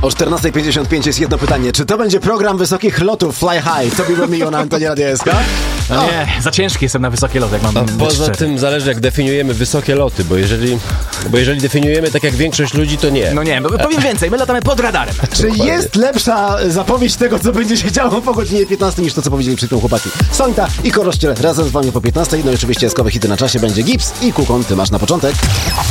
O 14:55 jest jedno pytanie. Czy to będzie program wysokich lotów Fly High? To by Romeo na antenie Radia SK? No nie, za ciężki jestem na wysokie loty, jak mam być Poza szczery. tym zależy, jak definiujemy wysokie loty, bo jeżeli definiujemy tak jak większość ludzi, to nie. No nie, bo powiem więcej, my latamy pod radarem. Czy jest lepsza zapowiedź tego, co będzie się działo po godzinie 15 niż to, co powiedzieli przed tym chłopaki? Sonita i Korościel razem z wami po 15. No i oczywiście eskowe hity na czasie będzie Gips i Kukon. Ty masz na początek.